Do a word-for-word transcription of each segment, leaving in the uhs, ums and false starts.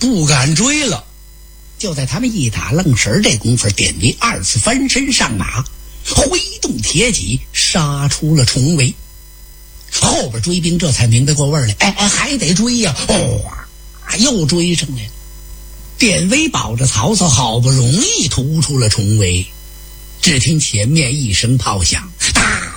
不敢追了。就在他们一打愣神这功夫，典韦二次翻身上马，挥动铁戟杀出了重围。后边追兵这才明白过味儿来，哎哎，还得追呀、啊！哦，又追上来了。典韦保着曹操，好不容易突出了重围，只听前面一声炮响，哒！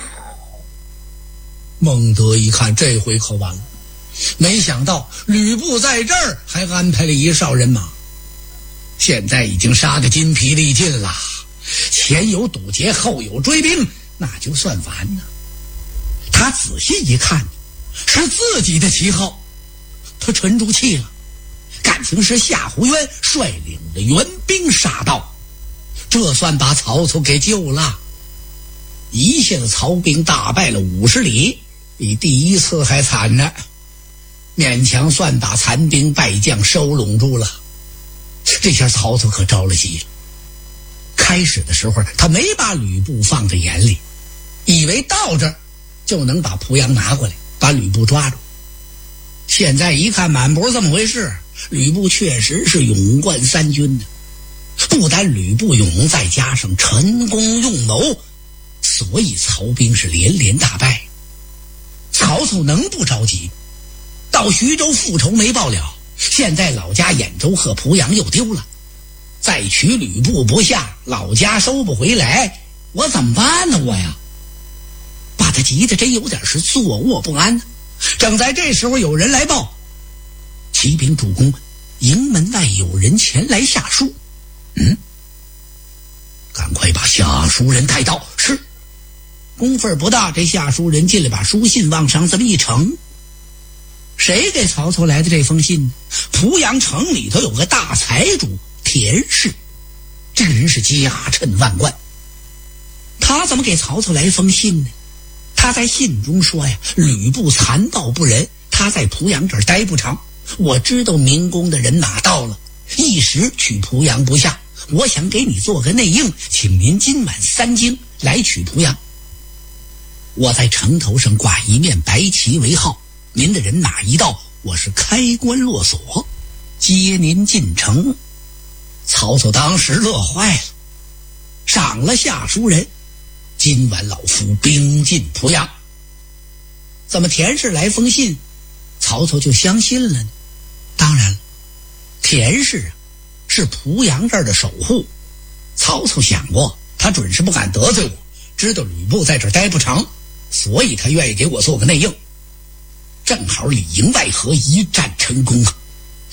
孟德一看，这回可完了。没想到吕布在这儿还安排了一哨人马，现在已经杀得筋疲力尽了，前有堵截，后有追兵，那就算完了。他仔细一看，是自己的旗号，他沉住气了，感情是夏侯渊率领的援兵杀到，这算把曹操给救了。一下子曹兵大败了五十里，比第一次还惨呢，勉强算把残兵败将收拢住了。这下曹操可着了急了。开始的时候他没把吕布放在眼里，以为到这儿就能把濮阳拿过来，把吕布抓住。现在一看满不是这么回事，吕布确实是勇冠三军的，不单吕布勇，再加上陈宫用谋，所以曹兵是连连大败。曹操能不着急？到徐州复仇没报了，现在老家兖州和濮阳又丢了，再取吕布不下，老家收不回来，我怎么办呢？我呀，把他急得真有点是坐卧不安。正在这时候，有人来报，启禀主公，营门外有人前来下书。嗯，赶快把下书人带到。是。功夫不大，这下书人进来，把书信往上这么一呈。谁给曹操来的这封信呢？濮阳城里头有个大财主田氏，这个人是家趁万贯。他怎么给曹操来封信呢？他在信中说呀，吕布残暴不仁，他在濮阳这儿待不长，我知道明公的人马到了，一时取濮阳不下，我想给你做个内应，请您今晚三更来取濮阳。我在城头上挂一面白旗为号，您的人马一到，我是开关落锁，接您进城。曹操当时乐坏了，赏了下书人，今晚老夫兵进濮阳。怎么田氏来封信，曹操就相信了呢？当然了，田氏啊是濮阳这儿的守护，曹操想过，他准是不敢得罪我，知道吕布在这儿待不长，所以他愿意给我做个内应。正好里应外合，一战成功啊！